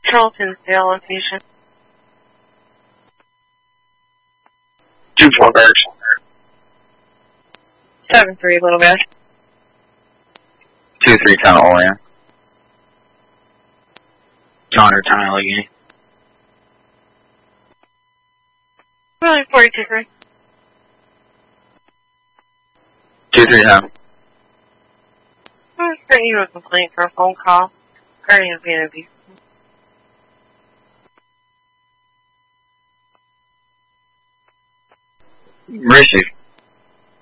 Charlton Dale location. 2-4 Barracks. 7-3 Little Bass. 2-3 Town of Olean. Connor, Town of Allegheny. Really 42-3. 2-3 Town. I'm sending you a complaint for a phone call. Guardian of BNB. Receive.